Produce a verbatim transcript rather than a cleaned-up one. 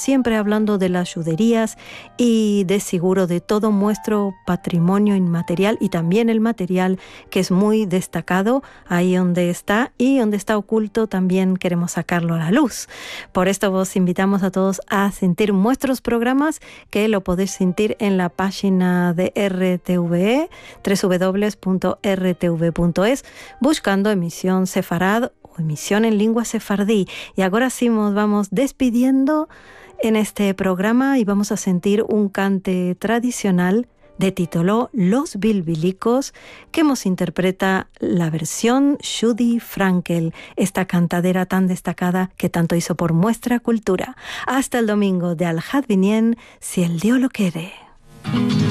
siempre hablando de las juderías y de seguro de todo nuestro patrimonio inmaterial y también el material que es muy destacado ahí donde está y donde está oculto también queremos sacarlo a la luz. Por esto vos invitamos a todos a sentir nuestros programas que lo podéis sentir en la página de R T V E, doble u doble u doble u punto r t v punto es, buscando emisión sefarad o emisión en lengua sefardí. Y ahora sí nos vamos despidiendo en este programa y vamos a sentir un cante tradicional de título Los Bilbilicos, que nos interpreta la versión Judy Frankel, esta cantadera tan destacada que tanto hizo por nuestra cultura. Hasta el domingo de Al Hadvinien, si el Dios lo quiere.